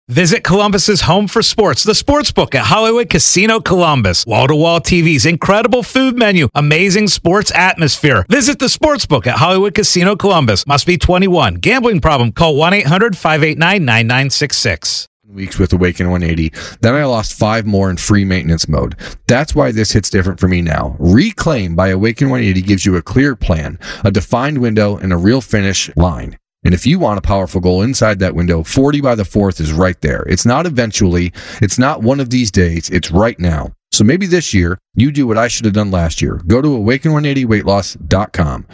Visit Columbus's home for sports, the Sportsbook at Hollywood Casino Columbus. Wall-to-wall TVs, incredible food menu, amazing sports atmosphere. Visit the Sportsbook at Hollywood Casino Columbus. Must be 21. Gambling problem? Call 1-800-589-9966. Weeks with Awaken 180. Then I lost 5 more in free maintenance mode. That's why this hits different for me now. Reclaim by Awaken 180 gives you a clear plan, a defined window, and a real finish line. And if you want a powerful goal inside that window, 40 by the 4th is right there. It's not eventually. It's not one of these days. It's right now. So maybe this year, you do what I should have done last year. Go to awaken180weightloss.com.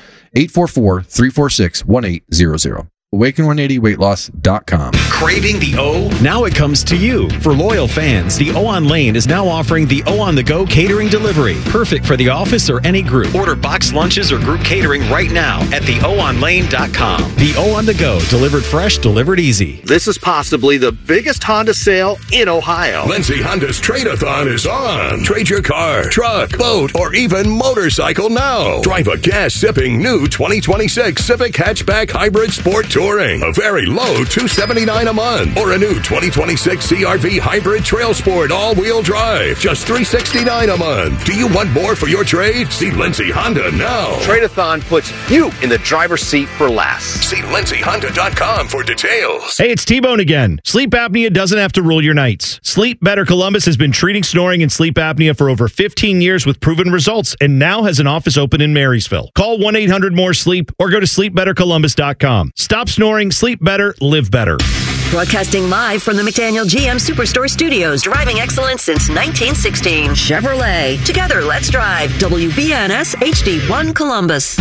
844-346-1800. awaken180weightloss.com. Craving the O? Now it comes to you. For loyal fans, the O on Lane is now offering the O on the Go catering delivery. Perfect for the office or any group. Order boxed lunches or group catering right now at theoonlane.com. The O on the Go, delivered fresh, delivered easy. This is possibly the biggest Honda sale in Ohio. Lindsay Honda's Trade-a-thon is on. Trade your car, truck, boat, or even motorcycle now. Drive a gas-sipping new 2026 Civic Hatchback Hybrid Sport Touring. A very low $279 a month. Or a new 2026 CRV Hybrid Trail Sport all-wheel drive. Just $369 a month. Do you want more for your trade? See Lindsay Honda now. Trade-a-thon puts you in the driver's seat for less. See lindsayhonda.com for details. Hey, it's T-Bone again. Sleep apnea doesn't have to rule your nights. Sleep Better Columbus has been treating snoring and sleep apnea for over 15 years with proven results and now has an office open in Marysville. Call 1-800-MORE-SLEEP or go to sleepbettercolumbus.com. Stop snoring, sleep better, live better. Broadcasting live from the McDaniel GM Superstore Studios. Driving excellence since 1916. Chevrolet. Together, let's drive. WBNS HD1 Columbus.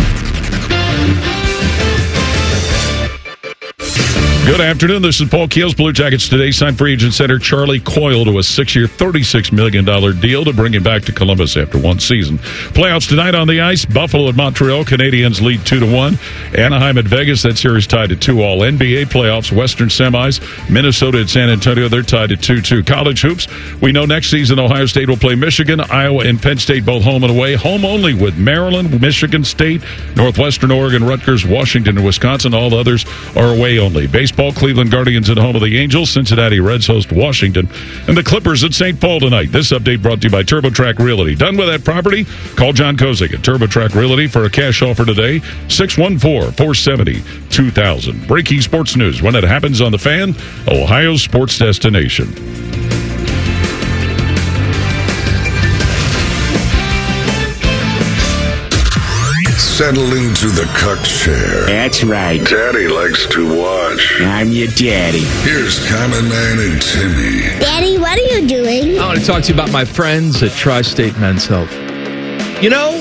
Good afternoon. This is Paul Keels. Blue Jackets today signed free agent center Charlie Coyle to a 6-year, $36 million deal to bring him back to Columbus after one season. Playoffs tonight on the ice. Buffalo at Montreal. Canadiens lead 2-1. Anaheim at Vegas. That series tied at 2-all. NBA playoffs. Western semis. Minnesota at San Antonio. They're tied at 2-2. College hoops. We know next season Ohio State will play Michigan. Iowa and Penn State both home and away. Home only with Maryland, Michigan State, Northwestern Oregon, Rutgers, Washington, and Wisconsin. All the others are away only. Baseball, Cleveland Guardians at home of the Angels. Cincinnati Reds host Washington. And the Clippers at St. Paul tonight. This update brought to you by TurboTrack Realty. Done with that property? Call John Kozik at TurboTrack Realty for a cash offer today. 614-470-2000. Breaking sports news when it happens on The Fan, Ohio's sports destination. Settle into the cuck chair. That's right. Daddy likes to watch. I'm your daddy. Here's Common Man and Timmy. Daddy, what are you doing? I want to talk to you about my friends at Tri-State Men's Health. You know,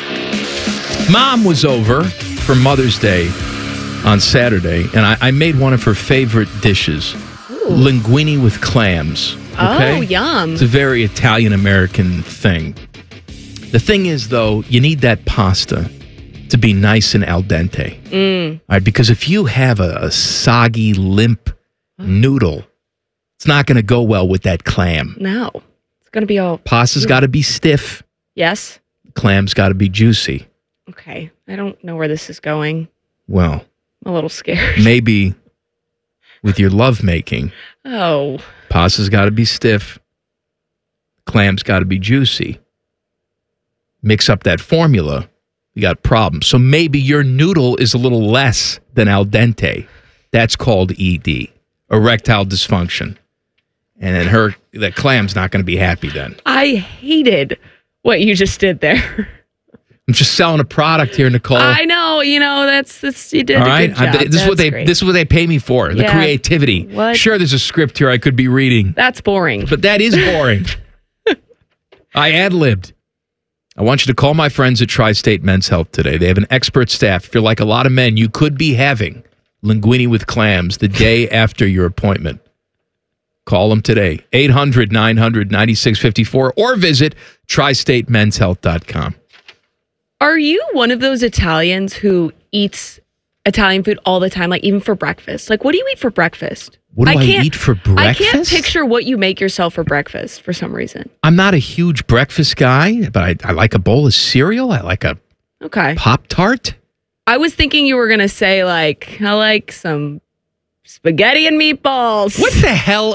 Mom was over for Mother's Day on Saturday, and I made one of her favorite dishes, linguine with clams. Okay? Oh, yum. It's a very Italian-American thing. The thing is, though, you need that pasta to be nice and al dente. All right, because if you have a soggy, limp noodle, it's not going to go well with that clam. No. It's going to be all... Pasta's got to be stiff. Yes. Clam's got to be juicy. Okay. I don't know where this is going. Well... I'm a little scared. Maybe with your lovemaking. Oh. Pasta's got to be stiff. Clam's got to be juicy. Mix up that formula, you got problems. So maybe your noodle is a little less than al dente. That's called ED, erectile dysfunction. And then that clam's not going to be happy then. I hated what you just did there. I'm just selling a product here, Nicole. I know, that's you did. All right, a good job. This is what they pay me for. The creativity. What? Sure, there's a script here I could be reading. That's boring. But that is boring. I ad-libbed. I want you to call my friends at Tri-State Men's Health today. They have an expert staff. If you're like a lot of men, you could be having linguine with clams the day after your appointment. Call them today, 800-900-9654, or visit tristatemenshealth.com. Are you one of those Italians who eats Italian food all the time, like even for breakfast? Like, what do you eat for breakfast? What do I eat for breakfast? I can't picture what you make yourself for breakfast for some reason. I'm not a huge breakfast guy, but I like a bowl of cereal. I like a Pop-Tart. I was thinking you were going to say, I like some spaghetti and meatballs. What the hell